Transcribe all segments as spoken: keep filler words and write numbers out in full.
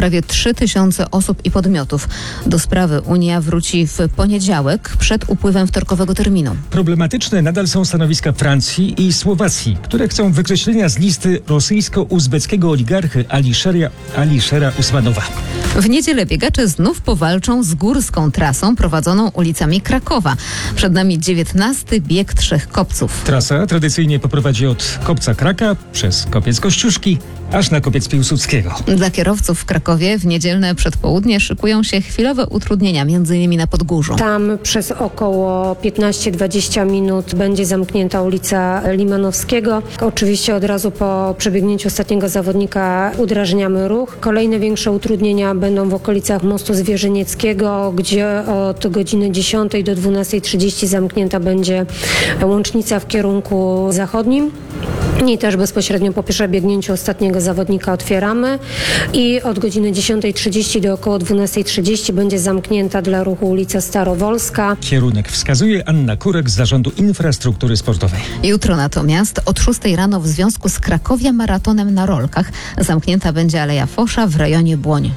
prawie trzy tysiące osób i podmiotów. Do sprawy Unia wróci w poniedziałek przed upływem wtorkowego terminu. Problematyczne nadal są stanowiska Francji i Słowacji, które chcą wykreślenia z listy rosyjsko-uzbeckiego oligarchy Aliszera, Aliszera Usmanowa. W niedzielę biegacze znów powalczą z górską trasą prowadzoną ulicami Krakowa. Przed nami dziewiętnasty bieg trzech kopców. Trasa tradycyjnie poprowadzi od Kopca Kraka przez Kopiec Kościuszki aż na Kopiec Piłsudskiego. Dla kierowców w Krakowie w niedzielne przedpołudnie szykują się chwilowe utrudnienia, między innymi na Podgórzu. Tam przez około piętnaście dwadzieścia minut będzie zamknięta ulica Limanowskiego. Oczywiście od razu po przebiegnięciu ostatniego zawodnika udrażniamy ruch. Kolejne większe utrudnienia będą w okolicach mostu Zwierzynieckiego, gdzie od godziny dziesiątej do dwunastej trzydzieści zamknięta będzie łącznica w kierunku zachodnim. I też bezpośrednio po przebiegnięciu ostatniego zawodnika otwieramy i od godziny dziesiątej trzydzieści do około dwunastej trzydzieści będzie zamknięta dla ruchu ulica Starowolska. Kierunek wskazuje Anna Kurek z Zarządu Infrastruktury Sportowej. Jutro natomiast od szóstej rano w związku z Krakowia maratonem na rolkach zamknięta będzie Aleja Fosza w rejonie Błoń.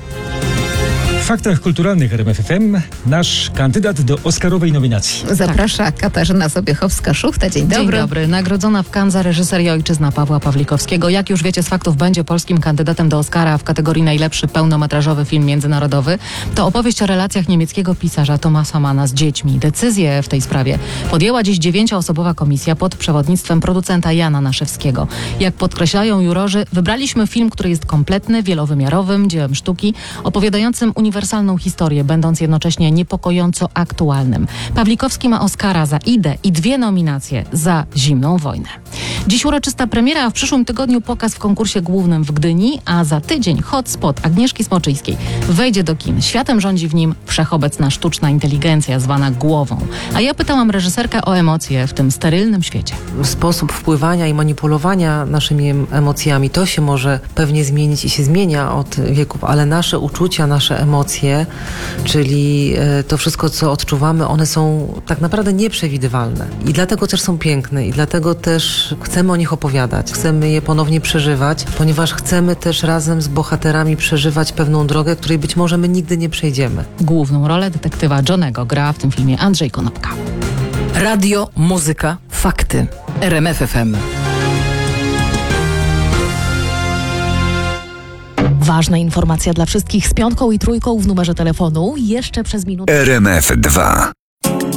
W faktach kulturalnych R M F F M nasz kandydat do Oscarowej nominacji. Zaprasza Katarzyna Sobiechowska-Szuchta. Dzień dobry. Dzień dobry. Nagrodzona w Cannes za reżyserię Ojczyzna Pawła Pawlikowskiego. Jak już wiecie z faktów, będzie polskim kandydatem do Oscara w kategorii najlepszy pełnometrażowy film międzynarodowy. To opowieść o relacjach niemieckiego pisarza Thomasa Manna z dziećmi. Decyzję w tej sprawie podjęła dziś dziewięcioosobowa komisja pod przewodnictwem producenta Jana Naszewskiego. Jak podkreślają jurorzy, wybraliśmy film, który jest kompletny, wielowymiarowym dziełem sztuki, opowiadającym uniwersalną historię, będąc jednocześnie niepokojąco aktualnym. Pawlikowski ma Oscara za Idę i dwie nominacje za Zimną wojnę. Dziś uroczysta premiera, a w przyszłym tygodniu pokaz w konkursie głównym w Gdyni, a za tydzień hotspot Agnieszki Smoczyńskiej wejdzie do kin. Światem rządzi w nim wszechobecna sztuczna inteligencja zwana głową. A ja pytałam reżyserkę o emocje w tym sterylnym świecie. Sposób wpływania i manipulowania naszymi emocjami, to się może pewnie zmienić i się zmienia od wieków, ale nasze uczucia, nasze emocje, czyli to wszystko, co odczuwamy, one są tak naprawdę nieprzewidywalne. I dlatego też są piękne i dlatego też chcemy o nich opowiadać. Chcemy je ponownie przeżywać, ponieważ chcemy też razem z bohaterami przeżywać pewną drogę, której być może my nigdy nie przejdziemy. Główną rolę detektywa Johnego gra w tym filmie Andrzej Konopka. Radio, muzyka, fakty. R M F F M. Ważna informacja dla wszystkich z piątką i trójką w numerze telefonu jeszcze przez minutę. R M F dwa.